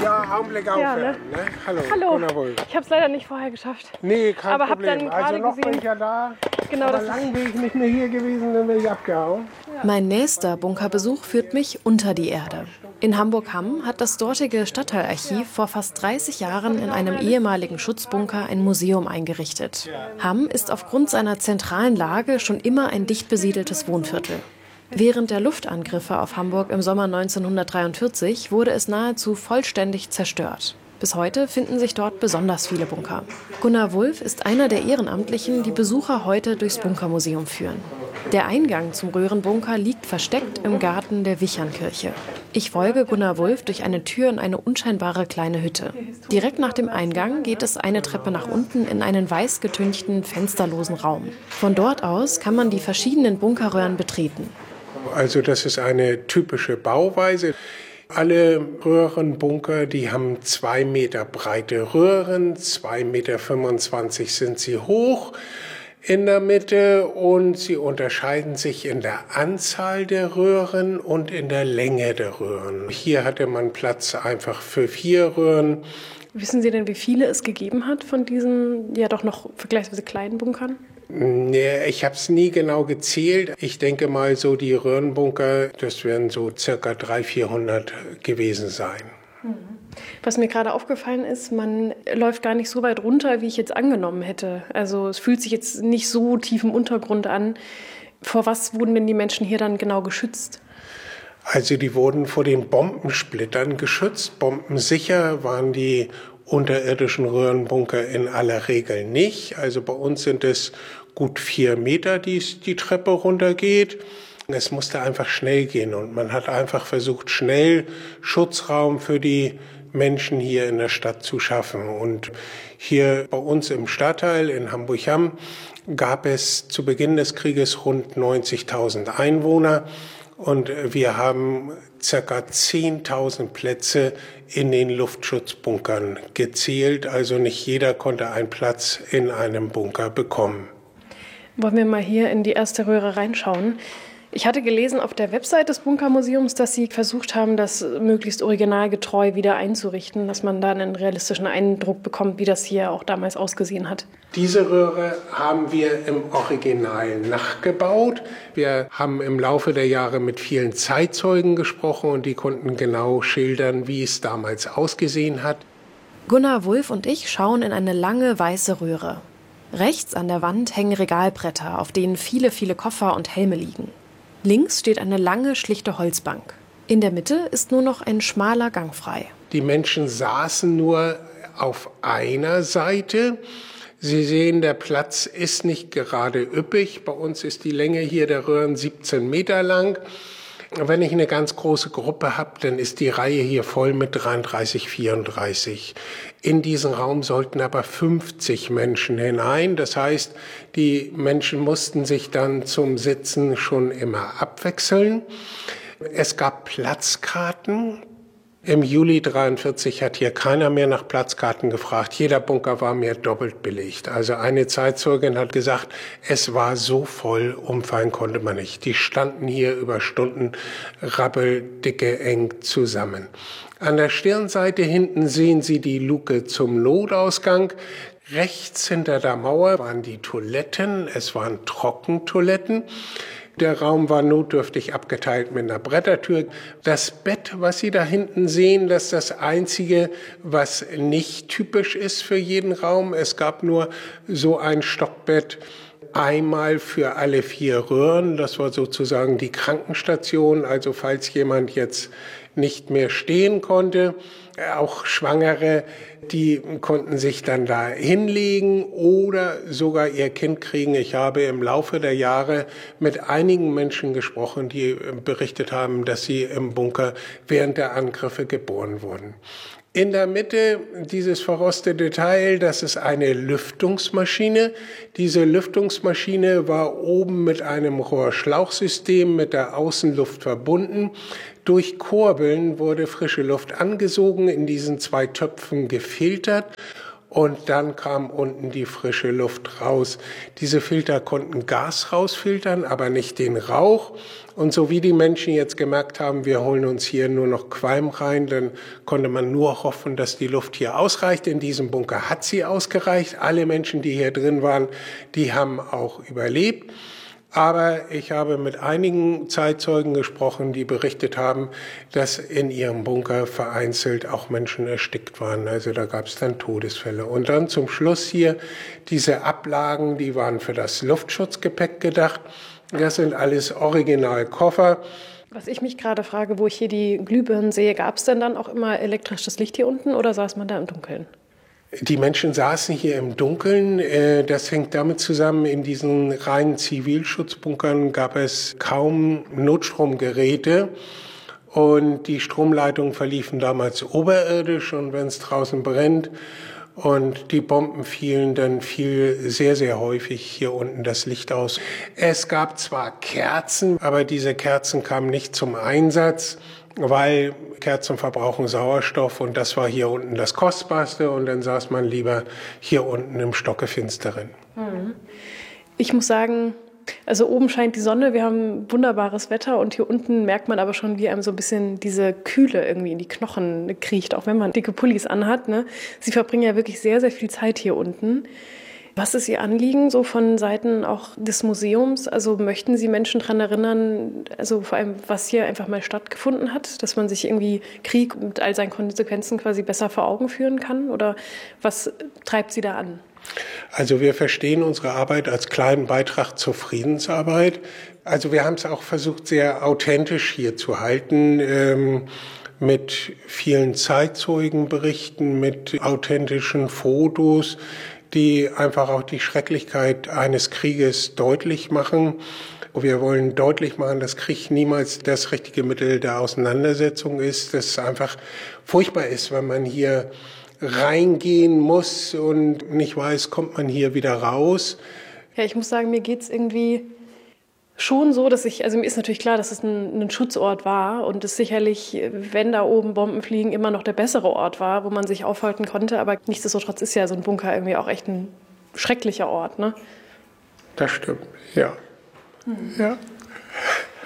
Ja, Augenblick aufhören. Ne? Ne? Hallo. Hallo. Gunnar Wulff. Ich habe es leider nicht vorher geschafft. Nee, kein Aber hab Problem. dann gerade noch bin gesehen- ich ja da. Genau, aber das ist- lang bin ich nicht mehr hier gewesen, dann wäre ich abgehauen. Mein nächster Bunkerbesuch führt mich unter die Erde. In Hamburg-Hamm hat das dortige Stadtteilarchiv vor fast 30 Jahren in einem ehemaligen Schutzbunker ein Museum eingerichtet. Hamm ist aufgrund seiner zentralen Lage schon immer ein dicht besiedeltes Wohnviertel. Während der Luftangriffe auf Hamburg im Sommer 1943 wurde es nahezu vollständig zerstört. Bis heute finden sich dort besonders viele Bunker. Gunnar Wulff ist einer der Ehrenamtlichen, die Besucher heute durchs Bunkermuseum führen. Der Eingang zum Röhrenbunker liegt versteckt im Garten der Wichernkirche. Ich folge Gunnar Wulff durch eine Tür in eine unscheinbare kleine Hütte. Direkt nach dem Eingang geht es eine Treppe nach unten in einen weiß getünchten, fensterlosen Raum. Von dort aus kann man die verschiedenen Bunkerröhren betreten. Also das ist eine typische Bauweise. Alle Röhrenbunker, die haben 2 Meter breite Röhren, 2,25 Meter sind sie hoch in der Mitte und sie unterscheiden sich in der Anzahl der Röhren und in der Länge der Röhren. Hier hatte man Platz einfach für 4 Röhren. Wissen Sie denn, wie viele es gegeben hat von diesen ja doch noch vergleichsweise kleinen Bunkern? Nee, ich habe es nie genau gezählt. Ich denke mal, so die Röhrenbunker, das werden so circa 300-400 gewesen sein. Was mir gerade aufgefallen ist, man läuft gar nicht so weit runter, wie ich jetzt angenommen hätte. Also es fühlt sich jetzt nicht so tief im Untergrund an. Vor was wurden denn die Menschen hier dann genau geschützt? Also die wurden vor den Bombensplittern geschützt. Bombensicher waren die unterirdischen Röhrenbunker in aller Regel nicht. Also bei uns sind es gut 4 Meter, die Treppe runtergeht. Es musste einfach schnell gehen und man hat einfach versucht, schnell Schutzraum für die Menschen hier in der Stadt zu schaffen. Und hier bei uns im Stadtteil in Hamburg-Hamm gab es zu Beginn des Krieges rund 90.000 Einwohner. Und wir haben ca. 10.000 Plätze in den Luftschutzbunkern gezählt. Also nicht jeder konnte einen Platz in einem Bunker bekommen. Wollen wir mal hier in die erste Röhre reinschauen? Ich hatte gelesen auf der Website des Bunkermuseums, dass Sie versucht haben, das möglichst originalgetreu wieder einzurichten, dass man da einen realistischen Eindruck bekommt, wie das hier auch damals ausgesehen hat. Diese Röhre haben wir im Original nachgebaut. Wir haben im Laufe der Jahre mit vielen Zeitzeugen gesprochen und die konnten genau schildern, wie es damals ausgesehen hat. Gunnar Wulff und ich schauen in eine lange weiße Röhre. Rechts an der Wand hängen Regalbretter, auf denen viele, viele Koffer und Helme liegen. Links steht eine lange, schlichte Holzbank. In der Mitte ist nur noch ein schmaler Gang frei. Die Menschen saßen nur auf einer Seite. Sie sehen, der Platz ist nicht gerade üppig. Bei uns ist die Länge hier der Röhren 17 Meter lang. Wenn ich eine ganz große Gruppe habe, dann ist die Reihe hier voll mit 33, 34. In diesen Raum sollten aber 50 Menschen hinein. Das heißt, die Menschen mussten sich dann zum Sitzen schon immer abwechseln. Es gab Platzkarten. Im Juli 1943 hat hier keiner mehr nach Platzkarten gefragt. Jeder Bunker war mehr doppelt belegt. Also eine Zeitzeugin hat gesagt, es war so voll, umfallen konnte man nicht. Die standen hier über Stunden rappeldicke eng zusammen. An der Stirnseite hinten sehen Sie die Luke zum Notausgang. Rechts hinter der Mauer waren die Toiletten. Es waren Trockentoiletten. Der Raum war notdürftig abgeteilt mit einer Brettertür. Das Bett, was Sie da hinten sehen, das ist das Einzige, was nicht typisch ist für jeden Raum. Es gab nur so ein Stockbett einmal für alle 4 Röhren. Das war sozusagen die Krankenstation. Also falls jemand jetzt nicht mehr stehen konnte, auch Schwangere, die konnten sich dann da hinlegen oder sogar ihr Kind kriegen. Ich habe im Laufe der Jahre mit einigen Menschen gesprochen, die berichtet haben, dass sie im Bunker während der Angriffe geboren wurden. In der Mitte dieses verrostete Teil, das ist eine Lüftungsmaschine. Diese Lüftungsmaschine war oben mit einem Rohrschlauchsystem mit der Außenluft verbunden. Durch Kurbeln wurde frische Luft angesogen, in diesen 2 Töpfen gefiltert und dann kam unten die frische Luft raus. Diese Filter konnten Gas rausfiltern, aber nicht den Rauch. Und so wie die Menschen jetzt gemerkt haben, wir holen uns hier nur noch Qualm rein, dann konnte man nur hoffen, dass die Luft hier ausreicht. In diesem Bunker hat sie ausgereicht. Alle Menschen, die hier drin waren, die haben auch überlebt. Aber ich habe mit einigen Zeitzeugen gesprochen, die berichtet haben, dass in ihrem Bunker vereinzelt auch Menschen erstickt waren. Also da gab es dann Todesfälle. Und dann zum Schluss hier diese Ablagen, die waren für das Luftschutzgepäck gedacht. Das sind alles Originalkoffer. Was ich mich gerade frage, wo ich hier die Glühbirnen sehe, gab es denn dann auch immer elektrisches Licht hier unten oder saß man da im Dunkeln? Die Menschen saßen hier im Dunkeln. Das hängt damit zusammen, in diesen reinen Zivilschutzbunkern gab es kaum Notstromgeräte. Und die Stromleitungen verliefen damals oberirdisch. Und wenn es draußen brennt und die Bomben fielen, dann fiel sehr, sehr häufig hier unten das Licht aus. Es gab zwar Kerzen, aber diese Kerzen kamen nicht zum Einsatz, weil Kerzen verbrauchen Sauerstoff und das war hier unten das Kostbarste und dann saß man lieber hier unten im Stockefinsteren. Ich muss sagen, also oben scheint die Sonne, wir haben wunderbares Wetter und hier unten merkt man aber schon, wie einem so ein bisschen diese Kühle irgendwie in die Knochen kriecht, auch wenn man dicke Pullis anhat, ne? Sie verbringen ja wirklich sehr, sehr viel Zeit hier unten. Was ist Ihr Anliegen so von Seiten auch des Museums? Also möchten Sie Menschen daran erinnern, also vor allem, was hier einfach mal stattgefunden hat, dass man sich irgendwie Krieg mit all seinen Konsequenzen quasi besser vor Augen führen kann? Oder was treibt Sie da an? Also wir verstehen unsere Arbeit als kleinen Beitrag zur Friedensarbeit. Also wir haben es auch versucht, sehr authentisch hier zu halten, mit vielen Zeitzeugenberichten, mit authentischen Fotos, die einfach auch die Schrecklichkeit eines Krieges deutlich machen. Wir wollen deutlich machen, dass Krieg niemals das richtige Mittel der Auseinandersetzung ist, dass es einfach furchtbar ist, wenn man hier reingehen muss und nicht weiß, kommt man hier wieder raus. Ja, ich muss sagen, mir geht's irgendwie schon so, dass also mir ist natürlich klar, dass es ein Schutzort war und es sicherlich, wenn da oben Bomben fliegen, immer noch der bessere Ort war, wo man sich aufhalten konnte. Aber nichtsdestotrotz ist ja so ein Bunker irgendwie auch echt ein schrecklicher Ort, ne? Das stimmt, ja. Ja.